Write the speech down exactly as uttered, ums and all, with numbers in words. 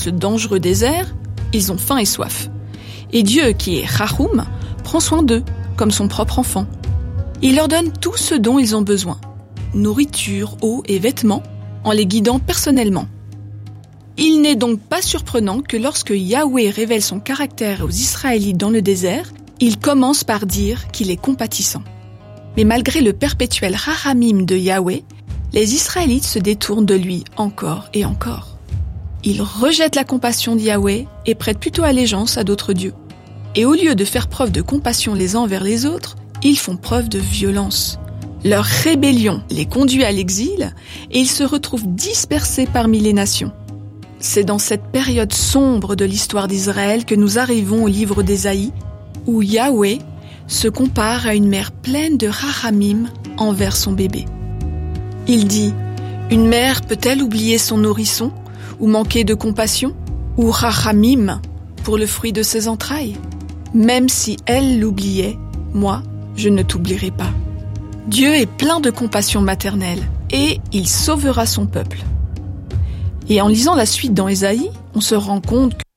ce dangereux désert, ils ont faim et soif. Et Dieu, qui est Rahoum, prend soin d'eux, comme son propre enfant. Il leur donne tout ce dont ils ont besoin, nourriture, eau et vêtements, en les guidant personnellement. Il n'est donc pas surprenant que lorsque Yahweh révèle son caractère aux Israélites dans le désert, il commence par dire qu'il est compatissant. Mais malgré le perpétuel rahamim de Yahweh, les Israélites se détournent de lui encore et encore. Ils rejettent la compassion de Yahweh et prêtent plutôt allégeance à d'autres dieux. Et au lieu de faire preuve de compassion les uns envers les autres, ils font preuve de violence. Leur rébellion les conduit à l'exil et ils se retrouvent dispersés parmi les nations. C'est dans cette période sombre de l'histoire d'Israël que nous arrivons au livre d'Ésaïe, où Yahweh se compare à une mère pleine de rahamim envers son bébé. Il dit « Une mère peut-elle oublier son nourrisson ou manquer de compassion ou rahamim pour le fruit de ses entrailles? Même si elle l'oubliait, moi, je ne t'oublierai pas. » Dieu est plein de compassion maternelle et il sauvera son peuple. Et en lisant la suite dans Ésaïe, on se rend compte